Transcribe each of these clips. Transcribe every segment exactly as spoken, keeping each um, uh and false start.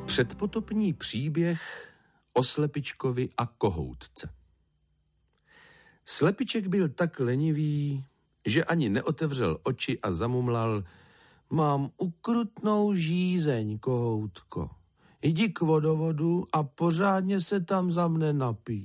Předpotopní příběh o slepičkovi a kohoutce. Slepiček byl tak lenivý, že ani neotevřel oči a zamumlal: Mám ukrutnou žízeň, kohoutko. Jdi k vodovodu a pořádně se tam za mne napij.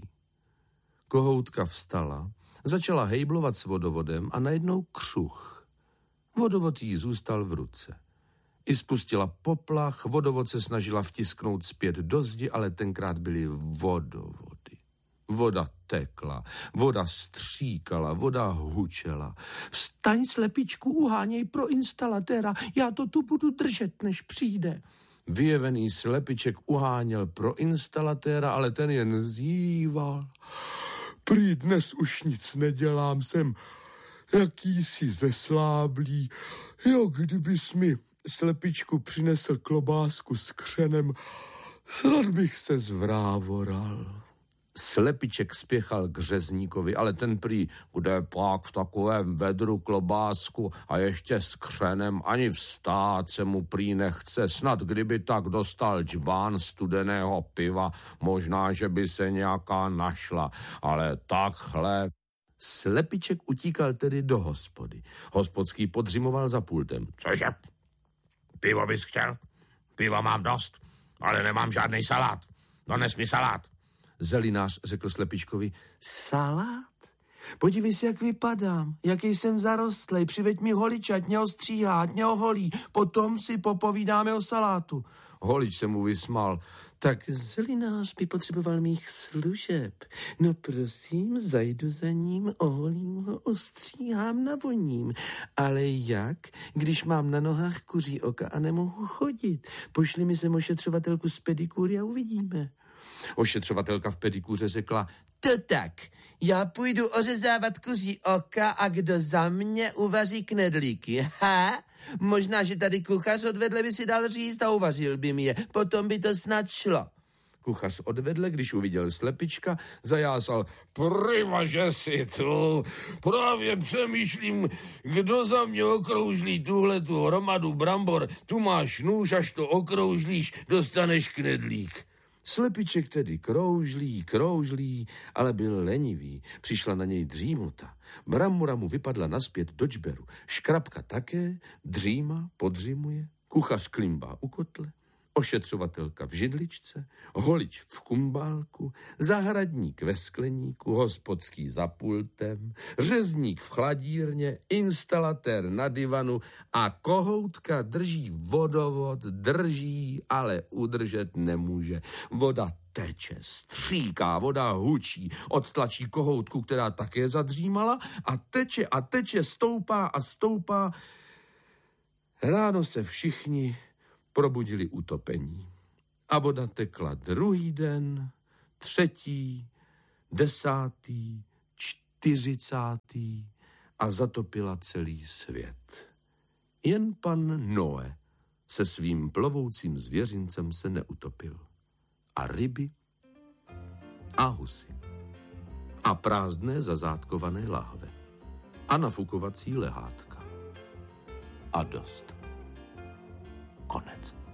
Kohoutka vstala, začala hejblovat s vodovodem a najednou křuch. Vodovod jí zůstal v ruce. I spustila poplach, vodovod se snažila vtisknout zpět do zdi, ale tenkrát byly vodovody. Voda tekla, voda stříkala, voda hučela. Vstaň, slepičku, uháněj pro instalatéra, já to tu budu držet, než přijde. Vyjevený slepiček uháněl pro instalatéra, ale ten jen zíval. Prý dnes už nic nedělám, jsem jakýsi zesláblý. Jo, kdybys mi, slepičku, přinesl klobásku s křenem, snad bych se zvrávoral. Slepiček spěchal k řezníkovi, ale ten prý: Kde pak v takovém vedru klobásku a ještě s křenem, ani vstát se mu prý nechce. Snad kdyby tak dostal džbán studeného piva, možná, že by se nějaká našla, ale takhle. Slepiček utíkal tedy do hospody. Hospodský podřimoval za pultem. Cože? Pivo bys chtěl? Piva mám dost, ale nemám žádný salát. Dones mi salát. Zelinář řekl slepičkovi: Salát? Podívej si, jak vypadám, jaký jsem zarostlej, přiveď mi holiče, ať mě ostříhá, ať mě oholí, potom si popovídáme o salátu. Holič se mu vysmál: Tak zelinář by potřeboval mých služeb. No prosím, zajdu za ním, oholím ho, ostříhám, navoním. Ale jak, když mám na nohách kuří oka a nemohu chodit? Pošli mi sem ošetřovatelku z pedikúry a uvidíme. Ošetřovatelka v pedikůře řekla: To tak, já půjdu ořezávat kuří oka a kdo za mě uvaří knedlíky. Ha? Možná, že tady kuchař odvedle by si dal říct a uvařil by mi je. Potom by to snad šlo. Kuchař odvedle, když uviděl slepička, zajásal: Prima, že jsi tu. Právě přemýšlím, kdo za mě okroužlí tuhletu hromadu brambor. Tu máš nůž, až to okroužlíš, dostaneš knedlík. Slepiček tedy kroužlí, kroužlí, ale byl lenivý. Přišla na něj dřímota. Brambora mu vypadla nazpět do džberu. Škrabka také, dříma, podřimuje, kuchař klimbá u kotle, ošetřovatelka v židličce, holič v kumbálku, zahradník ve skleníku, hospodský za pultem, řezník v chladírně, instalatér na divanu a kohoutka drží vodovod, drží, ale udržet nemůže. Voda teče, stříká, voda hučí, odtlačí kohoutku, která také zadřímala, a teče a teče, stoupá a stoupá. Ráno se všichni probudili utopení. A voda tekla druhý den, třetí, desátý, čtyřicátý a zatopila celý svět. Jen pan Noé se svým plovoucím zvěřincem se neutopil. A ryby a husy a prázdné zazátkované láhve a nafukovací lehátka. A dost. Konec.